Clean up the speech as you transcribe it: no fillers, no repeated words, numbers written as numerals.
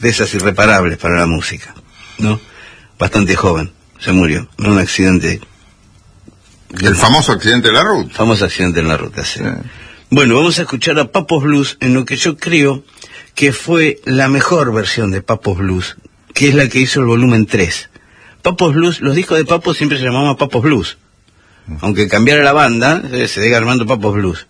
de esas irreparables para la música, ¿no? Bastante joven, se murió en un accidente. El famoso accidente de la ruta. Famoso accidente en la ruta, sí. Bueno, vamos a escuchar a Papos Blues en lo que yo creo que fue la mejor versión de Papos Blues, que es la que hizo el volumen 3. Papos Blues, los discos de Papos siempre se llamaban Papos Blues. Aunque cambiara la banda, se sigue armando Papos Blues.